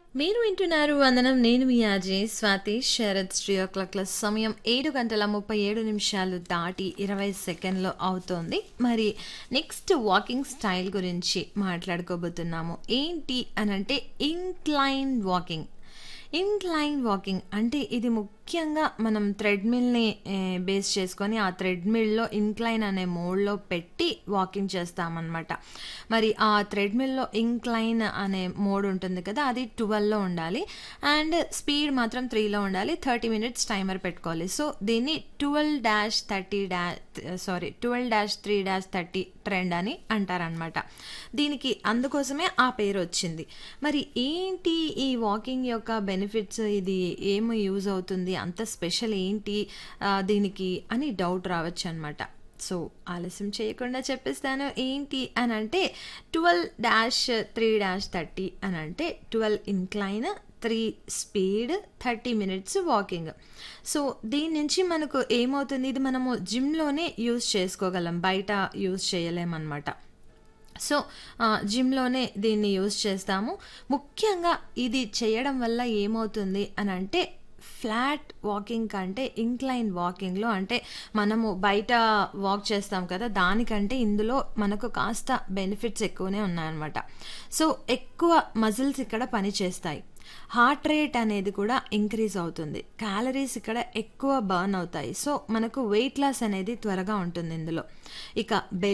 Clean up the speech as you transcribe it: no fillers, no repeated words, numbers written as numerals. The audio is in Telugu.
మీరు వింటున్నారు వందనం. నేను మీ ఆర్జే స్వాతి శరత్. 3:00 సమయం 7:37 దాటి 20 సెకండ్లు అవుతోంది. మరి నెక్స్ట్ వాకింగ్ స్టైల్ గురించి మాట్లాడుకోబోతున్నాము. ఏంటి అనంటే ఇంక్లైన్ వాకింగ్. ఇంక్లైన్ వాకింగ్ అంటే ఇది ముఖ్యంగా మనం థ్రెడ్మిల్ని బేస్ చేసుకొని ఆ థ్రెడ్మిల్లో ఇంక్లైన్ అనే మోడ్లో పెట్టి వాకింగ్ చేస్తామన్నమాట. మరి ఆ థ్రెడ్మిల్లో ఇంక్లైన్ అనే మోడ్ ఉంటుంది కదా, అది 12లో ఉండాలి అండ్ స్పీడ్ మాత్రం 3లో ఉండాలి. 30 మినిట్స్ టైమర్ పెట్టుకోవాలి. సో దీన్ని 12-3-30 ట్రెండ్ అని అంటారనమాట. దీనికి అందుకోసమే ఆ పేరు వచ్చింది. మరి ఏంటి ఈ వాకింగ్ యొక్క బెనిఫిట్స్, ఇది ఏమి యూజ్ అవుతుంది, అంత స్పెషల్ ఏంటి దీనికి అని డౌట్ రావచ్చు అనమాట. సో ఆలస్యం చేయకుండా చెప్పేస్తాను. ఏంటి అని అంటే 12-3-30 అని అంటే 12 incline, 3 speed, 30 minutes walking. So దీని నుంచి మనకు ఏమవుతుంది, ఇది మనము జిమ్లోనే యూజ్ చేసుకోగలం, బయట యూజ్ చేయలేమన్నమాట. సో జిమ్లోనే దీన్ని యూజ్ చేస్తాము. ముఖ్యంగా ఇది చేయడం వల్ల ఏమవుతుంది అని అంటే ఫ్లాట్ వాకింగ్ కంటే ఇంక్లైన్ వాకింగ్లో, అంటే మనము బయట వాక్ చేస్తాం కదా, దానికంటే ఇందులో మనకు కాస్త బెనిఫిట్స్ ఎక్కువనే ఉన్నాయన్నమాట. సో ఎక్కువ మజిల్స్ ఇక్కడ పనిచేస్తాయి. హార్ట్ రేట్ అనేది కూడా ఇంక్రీజ్ అవుతుంది. క్యాలరీస్ ఇక్కడ ఎక్కువ బర్న్ అవుతాయి. సో మనకు వెయిట్ లాస్ అనేది త్వరగా ఉంటుంది ఇందులో. ఇక